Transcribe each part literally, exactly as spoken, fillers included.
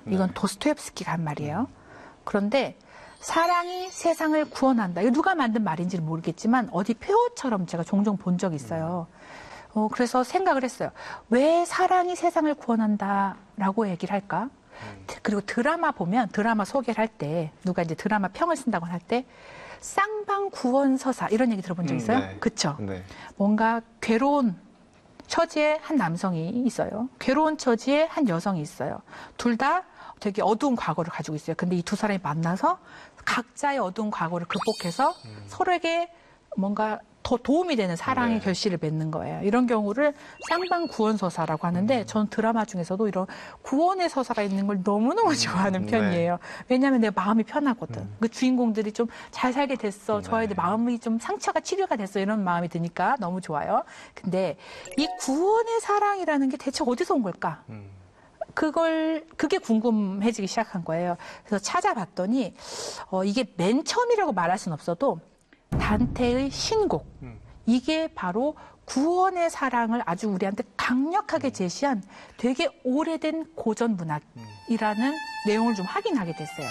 이건 네. 도스토옙스키가 한 말이에요. 그런데 사랑이 세상을 구원한다. 이거 누가 만든 말인지는 모르겠지만 어디 표어처럼 제가 종종 본 적이 있어요. 어, 그래서 생각을 했어요. 왜 사랑이 세상을 구원한다라고 얘기를 할까? 음. 그리고 드라마 보면 드라마 소개를 할 때 누가 이제 드라마 평을 쓴다고 할 때 쌍방 구원서사 이런 얘기 들어본 적 있어요? 음, 네. 그쵸? 네. 뭔가 괴로운 처지의 한 남성이 있어요. 괴로운 처지의 한 여성이 있어요. 둘 다 되게 어두운 과거를 가지고 있어요. 근데 이 두 사람이 만나서 각자의 어두운 과거를 극복해서 음. 서로에게 뭔가 더 도움이 되는 사랑의 네. 결실을 맺는 거예요. 이런 경우를 쌍방 구원서사라고 하는데 음. 전 드라마 중에서도 이런 구원의 서사가 있는 걸 너무너무 좋아하는 음, 편이에요. 왜냐하면 내 마음이 편하거든. 음. 그 주인공들이 좀 잘 살게 됐어. 저 아이들 네. 마음이 좀 상처가 치료가 됐어. 이런 마음이 드니까 너무 좋아요. 근데 이 구원의 사랑이라는 게 대체 어디서 온 걸까? 음. 그걸 그게 궁금해지기 시작한 거예요. 그래서 찾아봤더니 어, 이게 맨 처음이라고 말할 수는 없어도 단테의 신곡 음. 이게 바로 구원의 사랑을 아주 우리한테 강력하게 제시한 되게 오래된 고전 문학이라는 내용을 좀 확인하게 됐어요.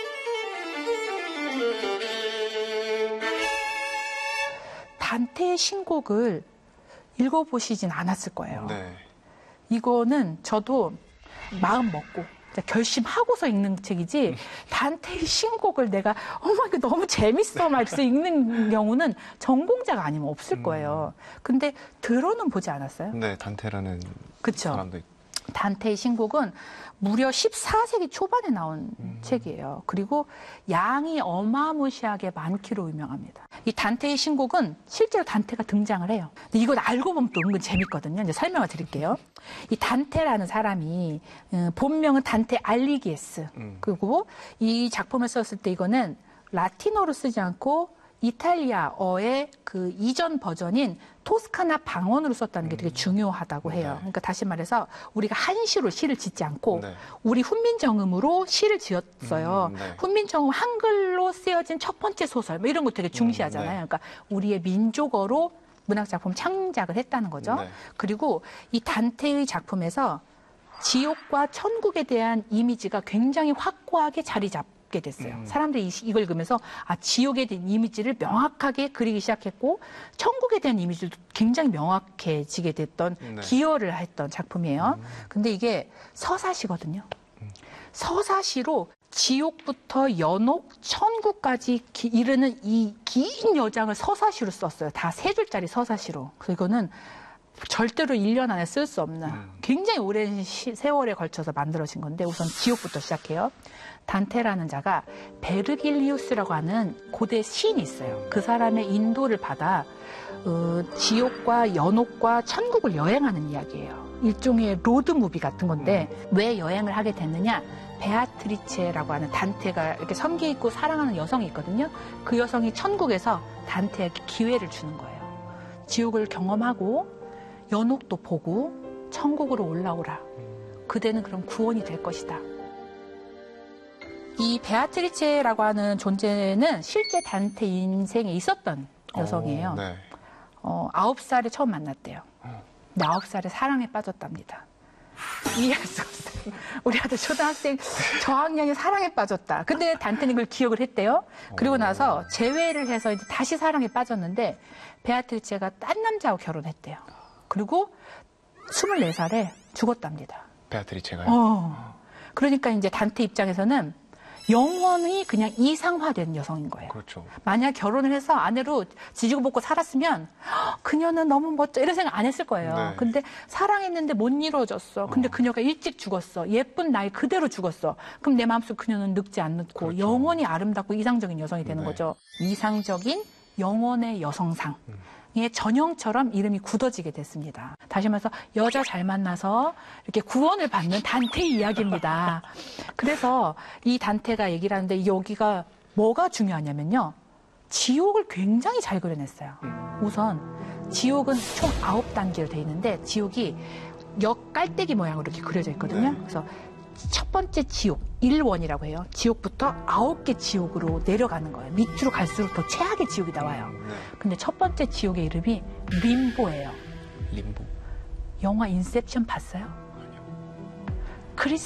단테의 신곡을 읽어보시진 않았을 거예요. 네. 이거는 저도 마음 먹고 결심하고서 읽는 책이지 단테의 신곡을 내가 어머 이거 너무 재밌어 막 해서 읽는 경우는 전공자가 아니면 없을 거예요. 근데 들어는 보지 않았어요? 네, 단테라는 그쵸? 사람도 있... 단테의 신곡은 무려 십사 세기 초반에 나온 음. 책이에요. 그리고 양이 어마무시하게 많기로 유명합니다. 이 단테의 신곡은 실제로 단테가 등장을 해요. 근데 이걸 알고 보면 또 은근 재밌거든요. 이제 설명을 드릴게요. 이 단테라는 사람이 음, 본명은 단테 알리기에스. 음. 그리고 이 작품을 썼을 때 이거는 라틴어로 쓰지 않고 이탈리아어의 그 이전 버전인 토스카나 방언으로 썼다는 게 되게 중요하다고 해요. 네. 그러니까 다시 말해서 우리가 한시로 시를 짓지 않고 네. 우리 훈민정음으로 시를 지었어요. 음, 네. 훈민정음 한글로 쓰여진 첫 번째 소설 뭐 이런 거 되게 중시하잖아요. 음, 네. 그러니까 우리의 민족어로 문학작품 창작을 했다는 거죠. 네. 그리고 이 단테의 작품에서 지옥과 천국에 대한 이미지가 굉장히 확고하게 자리 잡 게 됐어요. 음. 사람들이 이- 이걸 그러면서 아 지옥에 대한 이미지를 명확하게 그리기 시작했고 천국에 대한 이미지도 굉장히 명확해지게 됐던 네. 기여를 했던 작품이에요. 음. 근데 이게 서사시거든요. 서사시로 지옥부터 연옥, 천국까지 기- 이르는 이 긴 여장을 서사시로 썼어요. 다 세 줄짜리 서사시로. 그래서 이거는 절대로 일 년 안에 쓸 수 없는 음. 굉장히 오랜 시, 세월에 걸쳐서 만들어진 건데 우선 지옥부터 시작해요. 단테라는 자가 베르길리우스라고 하는 고대 시인이 있어요. 그 사람의 인도를 받아 어, 지옥과 연옥과 천국을 여행하는 이야기예요. 일종의 로드무비 같은 건데 왜 여행을 하게 됐느냐? 베아트리체라고 하는 단테가 이렇게 섬기 있고 사랑하는 여성이 있거든요. 그 여성이 천국에서 단테에게 기회를 주는 거예요. 지옥을 경험하고 연옥도 보고 천국으로 올라오라. 그대는 그럼 구원이 될 것이다. 이 베아트리체라고 하는 존재는 실제 단테 인생에 있었던 여성이에요. 오, 네. 어, 아홉 살에 처음 만났대요. 근데 아홉 살에 사랑에 빠졌답니다. 이해할 수 없어요. 우리 아들 초등학생 저학년이 사랑에 빠졌다. 근데 단테는 그걸 기억을 했대요. 그리고 나서 재회를 해서 이제 다시 사랑에 빠졌는데 베아트리체가 딴 남자하고 결혼했대요. 그리고 스물네 살에 죽었답니다. 베아트리체가요? 어. 그러니까 이제 단테 입장에서는 영원히 그냥 이상화된 여성인 거예요. 그렇죠. 만약 결혼을 해서 아내로 지지고 볶고 살았으면 "헉, 그녀는 너무 멋져 이런 생각 안 했을 거예요. 네. 근데 사랑했는데 못 이루어졌어. 근데 어. 그녀가 일찍 죽었어. 예쁜 나이 그대로 죽었어. 그럼 내 마음속 그녀는 늙지 않고 그렇죠. 영원히 아름답고 이상적인 여성이 되는 네. 거죠. 이상적인 영혼의 여성상. 음. 의 전형처럼 이름이 굳어지게 됐습니다. 다시 말해서 여자 잘 만나서 이렇게 구원을 받는 단테 이야기입니다. 그래서 이 단테가 얘기를 하는데 여기가 뭐가 중요하냐면요. 지옥을 굉장히 잘 그려냈어요. 우선 지옥은 총 아홉 단계로 되어 있는데 지옥이 역 깔때기 모양으로 이렇게 그려져 있거든요. 네. 그래서 첫 번째 지옥, 일원이라고 해요. 지옥부터 아홉 개 지옥으로 내려가는 거예요. 밑으로 갈수록 더 최악의 지옥이 나와요. 네. 근데 첫 번째 지옥의 이름이 림보예요. 림보. 영화 인셉션 봤어요? 아니요.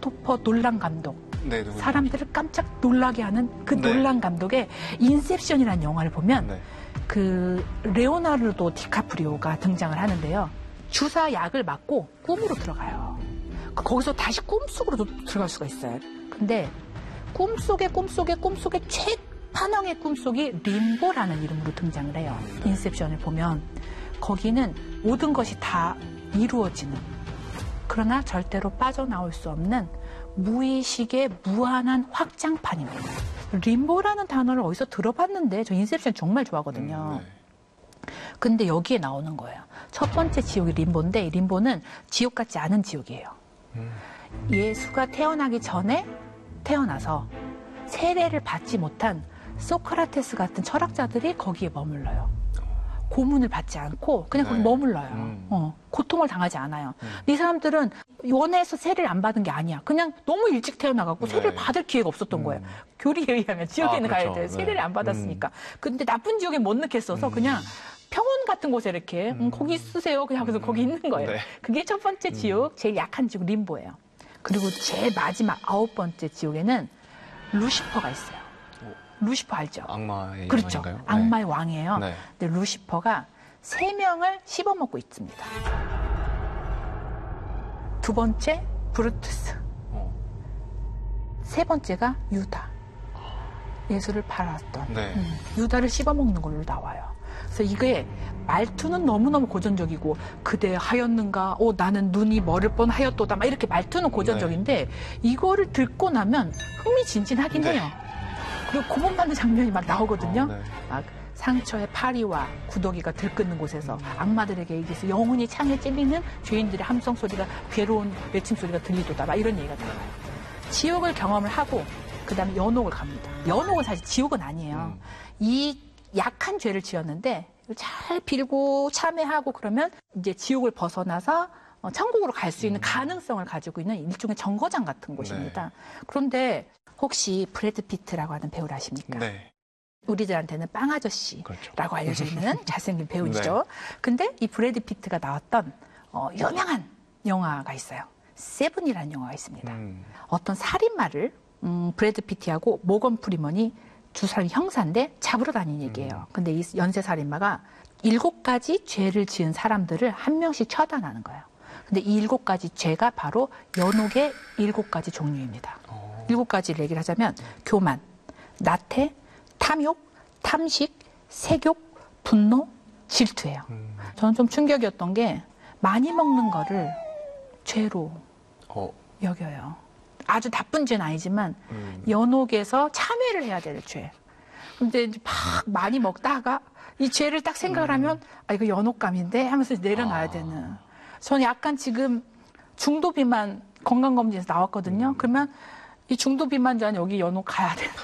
크리스토퍼 놀란 감독. 네, 누구죠? 사람들을 깜짝 놀라게 하는 그 네. 놀란 감독의 인셉션이라는 영화를 보면 네. 그 레오나르도 디카프리오가 등장을 하는데요. 주사 약을 맞고 꿈으로 들어가요. 거기서 다시 꿈속으로 들어갈 수가 있어요. 근데 꿈속의 꿈속의 꿈속의 최판왕의 꿈속이 림보라는 이름으로 등장을 해요. 인셉션을 보면 거기는 모든 것이 다 이루어지는, 그러나 절대로 빠져나올 수 없는 무의식의 무한한 확장판입니다. 림보라는 단어를 어디서 들어봤는데 저 인셉션 정말 좋아하거든요. 음, 네. 근데 여기에 나오는 거예요. 첫 번째 지옥이 림보인데 림보는 지옥 같지 않은 지옥이에요. 음. 예수가 태어나기 전에 태어나서 세례를 받지 못한 소크라테스 같은 철학자들이 거기에 머물러요. 고문을 받지 않고 그냥 거기 네. 머물러요. 음. 어, 고통을 당하지 않아요. 음. 이 사람들은 원해서 세례를 안 받은 게 아니야. 그냥 너무 일찍 태어나갖고 네. 세례를 받을 기회가 없었던 음. 거예요. 교리에 의하면 지옥에는 아, 가야 그렇죠. 돼. 세례를 네. 안 받았으니까. 근데 나쁜 지옥에 못 넣겠어서 음. 그냥 평원 같은 곳에 이렇게 음, 거기 쓰세요. 그냥 하면서 음. 거기 있는 거예요. 네. 그게 첫 번째 지옥, 제일 약한 지옥 림보예요. 그리고 제일 마지막 아홉 번째 지옥에는 루시퍼가 있어요. 루시퍼 알죠? 악마의 그렇죠. 영화인가요? 악마의 왕이에요. 네. 근데 루시퍼가 세 명을 씹어먹고 있습니다. 두 번째 브루투스, 어. 세 번째가 유다. 예수를 팔았던 네. 음, 유다를 씹어먹는 걸로 나와요. 그래서 이게 말투는 너무너무 고전적이고 그대 하였는가? 오 나는 눈이 멀을 뻔하였도다. 막 이렇게 말투는 고전적인데 이거를 듣고 나면 흥미진진하긴 네. 해요. 그리고 고문받는 장면이 막 나오거든요. 어, 네. 막 상처의 파리와 구더기가 들끓는 곳에서 악마들에게 의해서 영혼이 창에 찔리는 죄인들의 함성 소리가, 괴로운 외침 소리가 들리도다. 막 이런 얘기가 들어가요. 지옥을 경험을 하고 그 다음에 연옥을 갑니다. 연옥은 사실 지옥은 아니에요. 음. 이 약한 죄를 지었는데 잘 빌고 참회하고 그러면 이제 지옥을 벗어나서 어, 천국으로 갈 수 있는 음. 가능성을 가지고 있는 일종의 정거장 같은 곳입니다. 그런데 혹시 브래드 피트라고 하는 배우를 아십니까? 네. 우리들한테는 빵 아저씨라고 그렇죠. 알려져 있는 잘생긴 배우죠. 근데 이 브래드 피트가 나왔던 어, 유명한 영화가 있어요. 세븐이라는 영화가 있습니다. 음. 어떤 살인마를 음, 브래드 피트하고 모건 프리먼이 두 사람이 형사인데 잡으러 다니는 얘기예요. 근데 이 연쇄 살인마가 일곱 가지 죄를 지은 사람들을 한 명씩 처단하는 거예요. 근데 이 일곱 가지 죄가 바로 연옥의 일곱 가지 종류입니다. 어. 일곱 가지를 얘기를 하자면 교만, 나태, 탐욕, 탐식, 색욕, 분노, 질투예요. 음. 저는 좀 충격이었던 게 많이 먹는 거를 죄로 어. 여겨요. 아주 나쁜 죄는 아니지만 음. 연옥에서 참회를 해야 될 죄. 근데 이제 막 많이 먹다가 이 죄를 딱 생각을 하면 아 이거 연옥감인데 하면서 내려놔야 아. 되는. 저는 약간 지금 중도 비만 건강검진에서 나왔거든요. 음. 그러면 이 중도 비만자는 여기 연옥 가야 되나.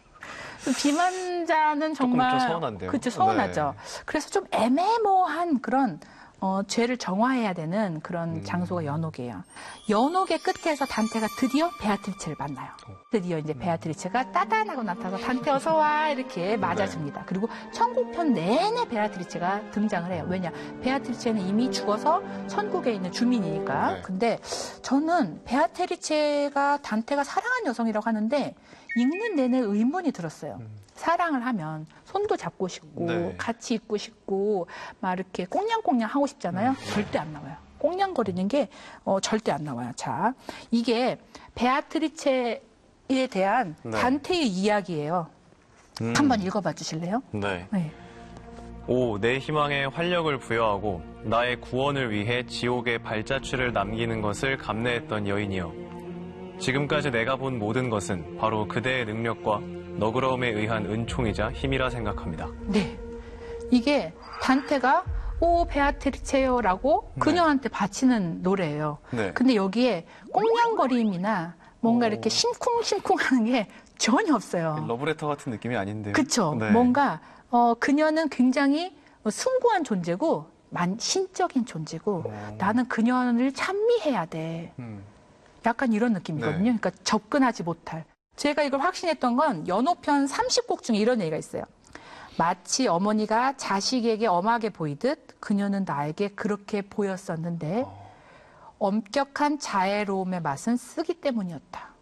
비만자는 정말 조금 좀 서운한데요. 그렇죠, 서운하죠. 네. 그래서 좀 애매모호한 그런 어, 죄를 정화해야 되는 그런 음. 장소가 연옥이에요. 연옥의 끝에서 단테가 드디어 베아트리체를 만나요. 드디어 이제 베아트리체가 따단하고 나타나서 단테 어서 와 이렇게 맞아줍니다. 그리고 천국편 내내 베아트리체가 등장을 해요. 왜냐? 베아트리체는 이미 죽어서 천국에 있는 주민이니까. 네. 근데 저는 베아트리체가 단테가 사랑한 여성이라고 하는데 읽는 내내 의문이 들었어요. 음. 사랑을 하면 손도 잡고 싶고 네. 같이 있고 싶고 막 이렇게 꽁냥꽁냥 하고 싶잖아요. 음. 절대 안 나와요. 꽁냥거리는 게 어, 절대 안 나와요. 자, 이게 베아트리체에 대한 네. 단테의 이야기예요. 음. 한번 읽어봐 주실래요? 네. 네. 오, 내 희망에 활력을 부여하고 나의 구원을 위해 지옥에 발자취를 남기는 것을 감내했던 여인이여. 지금까지 내가 본 모든 것은 바로 그대의 능력과 너그러움에 의한 은총이자 힘이라 생각합니다. 네. 이게 단테가 오 베아트리체요라고 네. 그녀한테 바치는 노래예요. 네. 근데 여기에 꽁냥거림이나 뭔가 오. 이렇게 심쿵심쿵하는 게 전혀 없어요. 러브레터 같은 느낌이 아닌데요. 그쵸. 네. 뭔가 어, 그녀는 굉장히 숭고한 존재고 만, 신적인 존재고 오. 나는 그녀를 찬미해야 돼. 음. 약간 이런 느낌이거든요. 네. 그러니까 접근하지 못할. 제가 이걸 확신했던 건 연옥편 삼십 곡 중에 이런 얘기가 있어요. 마치 어머니가 자식에게 엄하게 보이듯 그녀는 나에게 그렇게 보였었는데 어. 엄격한 자애로움의 맛은 쓰기 때문이었다.